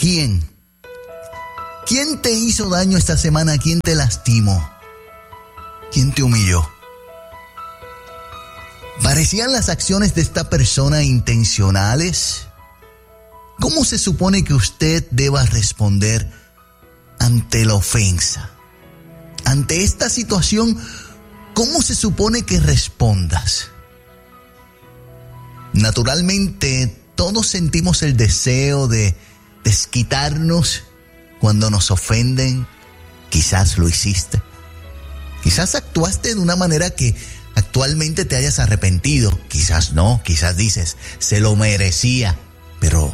¿Quién? ¿Quién te hizo daño esta semana? ¿Quién te lastimó? ¿Quién te humilló? ¿Parecían las acciones de esta persona intencionales? ¿Cómo se supone que usted deba responder ante la ofensa? Ante esta situación, ¿cómo se supone que respondas? Naturalmente, todos sentimos el deseo de desquitarnos cuando nos ofenden. Quizás lo hiciste. Quizás actuaste de una manera que actualmente te hayas arrepentido. Quizás no, quizás dices, se lo merecía. Pero,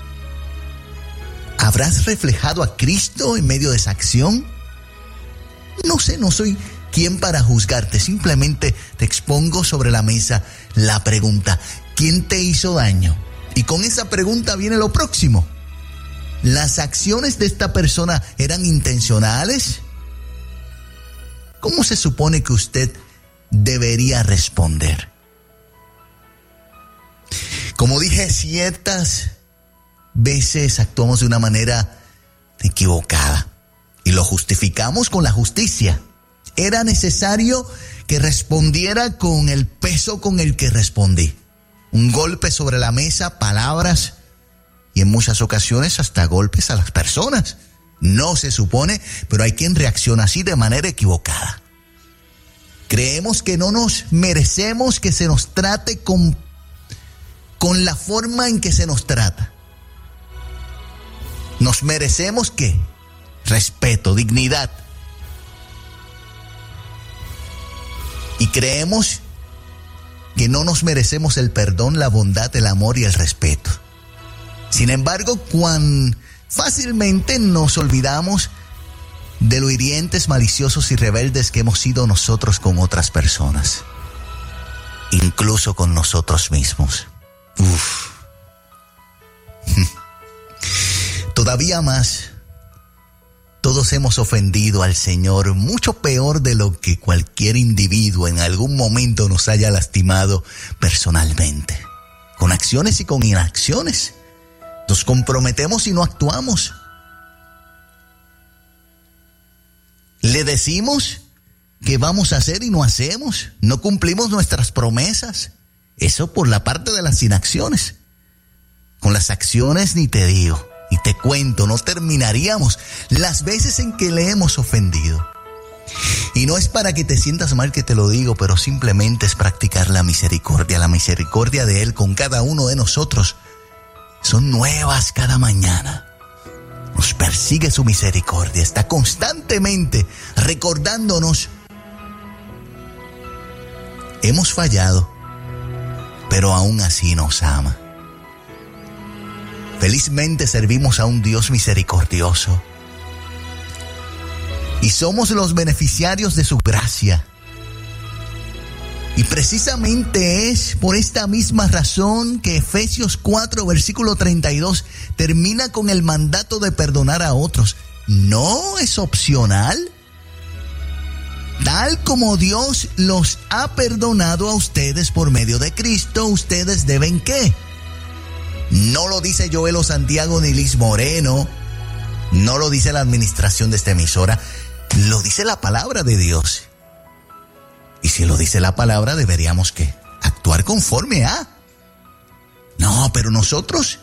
¿habrás reflejado a Cristo en medio de esa acción? No sé, no soy quien para juzgarte. Simplemente te expongo sobre la mesa la pregunta, ¿quién te hizo daño? Y con esa pregunta viene lo próximo. ¿Las acciones de esta persona eran intencionales? ¿Cómo se supone que usted debería responder? Como dije, ciertas veces actuamos de una manera equivocada y lo justificamos con la justicia. Era necesario que respondiera con el peso con el que respondí. Un golpe sobre la mesa, palabras y en muchas ocasiones hasta golpes a las personas. No se supone, pero hay quien reacciona así de manera equivocada. Creemos que no nos merecemos que se nos trate con la forma en que se nos trata. Nos merecemos ¿qué? Respeto, dignidad. Y creemos que no nos merecemos el perdón, la bondad, el amor y el respeto. Sin embargo, cuán fácilmente nos olvidamos de lo hirientes, maliciosos y rebeldes que hemos sido nosotros con otras personas, incluso con nosotros mismos. Todavía más, todos hemos ofendido al Señor mucho peor de lo que cualquier individuo en algún momento nos haya lastimado personalmente, con acciones y con inacciones. Nos comprometemos y no actuamos. Le decimos que vamos a hacer y no hacemos. No cumplimos nuestras promesas. Eso por la parte de las inacciones. Con las acciones ni te digo. Y te cuento, no terminaríamos las veces en que le hemos ofendido. Y no es para que te sientas mal que te lo digo, pero simplemente es practicar la misericordia de Él con cada uno de nosotros. Son nuevas cada mañana. Nos persigue su misericordia. Está constantemente recordándonos. Hemos fallado, pero aún así nos ama. Felizmente servimos a un Dios misericordioso. Y somos los beneficiarios de su gracia. Y precisamente es por esta misma razón que Efesios 4, versículo 32, termina con el mandato de perdonar a otros. No es opcional. Tal como Dios los ha perdonado a ustedes por medio de Cristo, ustedes deben ¿qué? No lo dice Joel o Santiago ni Liz Moreno. No lo dice la administración de esta emisora. Lo dice la palabra de Dios. Y si lo dice la palabra, deberíamos ¿qué? Actuar conforme a. No, pero nosotros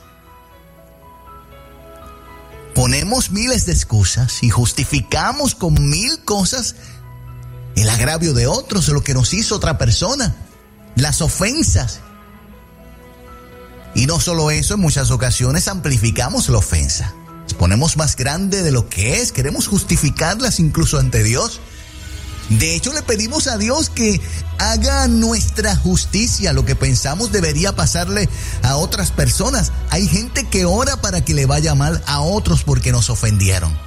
ponemos miles de excusas y justificamos con 1000 cosas el agravio de otros, lo que nos hizo otra persona, las ofensas. Y no solo eso, en muchas ocasiones amplificamos la ofensa. Las ponemos más grande de lo que es, queremos justificarlas incluso ante Dios. De hecho, le pedimos a Dios que haga nuestra justicia. Lo que pensamos debería pasarle a otras personas. Hay gente que ora para que le vaya mal a otros porque nos ofendieron.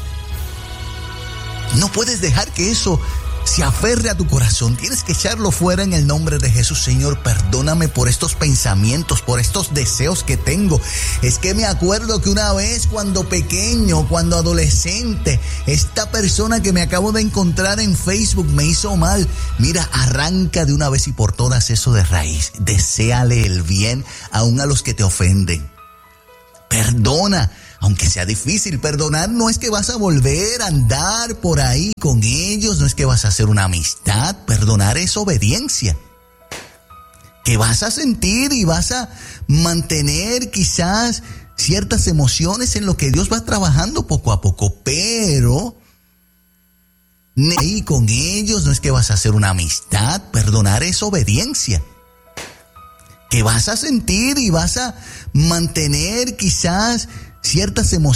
No puedes dejar que eso se aferre a tu corazón. Tienes que echarlo fuera en el nombre de Jesús. Señor, perdóname por estos pensamientos, por estos deseos que tengo. Es que me acuerdo que una vez cuando pequeño, cuando adolescente, esta persona que me acabo de encontrar en Facebook me hizo mal. Mira, arranca de una vez y por todas eso de raíz. Deséale el bien aún a los que te ofenden. Perdona. Aunque sea difícil, perdonar no es que vas a volver a andar por ahí con ellos, no es que vas a hacer una amistad. Perdonar es obediencia. Que vas a sentir y vas a mantener quizás ciertas emociones en lo que Dios va trabajando poco a poco, pero ahí con ellos no es que vas a hacer una amistad. Perdonar es obediencia. Que vas a sentir y vas a mantener quizás ciertas emociones